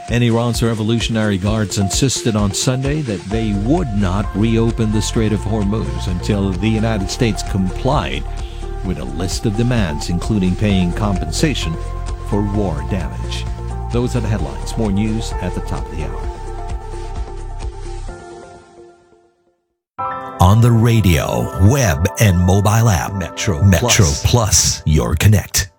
And Iran's Revolutionary Guards insisted on Sunday that they would not reopen the Strait of Hormuz until the United States complied with a list of demands, including paying compensation for war damage. Those are the headlines. More news at the top of the hour. On the radio, web, and mobile app, Metro Plus, your connect.